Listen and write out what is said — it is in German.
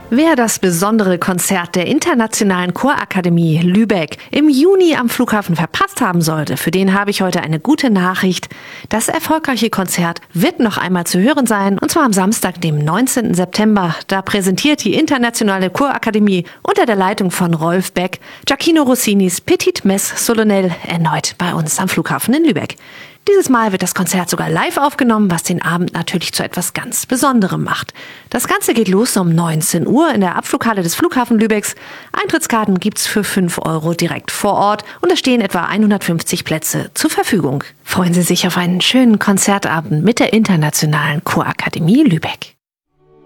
Wer das besondere Konzert der Internationalen Chorakademie Lübeck im Juni am Flughafen verpasst haben sollte, für den habe ich heute eine gute Nachricht. Das erfolgreiche Konzert wird noch einmal zu hören sein, und zwar am Samstag, dem 19. September. Da präsentiert die Internationale Chorakademie unter der Leitung von Rolf Beck Gioacchino Rossinis Petite Messe Solennelle erneut bei uns am Flughafen in Lübeck. Dieses Mal wird das Konzert sogar live aufgenommen, was den Abend natürlich zu etwas ganz Besonderem macht. Das Ganze geht los um 19 Uhr in der Abflughalle des Flughafen Lübecks. Eintrittskarten gibt's für 5 € direkt vor Ort und es stehen etwa 150 Plätze zur Verfügung. Freuen Sie sich auf einen schönen Konzertabend mit der Internationalen Chorakademie Lübeck.